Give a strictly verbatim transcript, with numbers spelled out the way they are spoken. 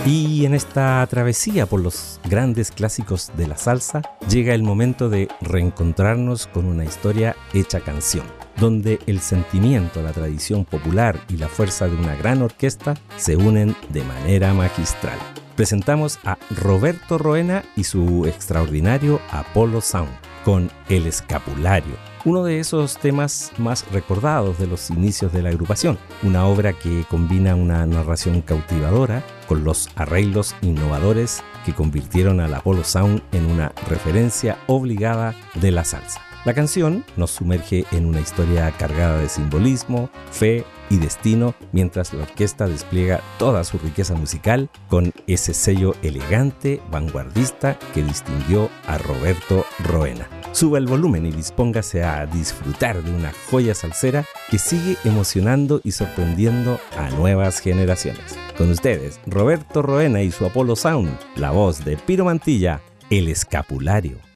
Y en esta travesía por los grandes clásicos de la salsa, llega el momento de reencontrarnos con una historia hecha canción, donde el sentimiento, la tradición popular y la fuerza de una gran orquesta se unen de manera magistral. Presentamos a Roberto Roena y su extraordinario Apollo Sound con El Escapulario, uno de esos temas más recordados de los inicios de la agrupación, una obra que combina una narración cautivadora con los arreglos innovadores que convirtieron al Apollo Sound en una referencia obligada de la salsa. La canción nos sumerge en una historia cargada de simbolismo, fe y destino, mientras la orquesta despliega toda su riqueza musical con ese sello elegante, vanguardista que distinguió a Roberto Roena. Suba el volumen y dispóngase a disfrutar de una joya salsera que sigue emocionando y sorprendiendo a nuevas generaciones. Con ustedes, Roberto Roena y su Apollo Sound, la voz de Piro Mantilla, El Escapulario.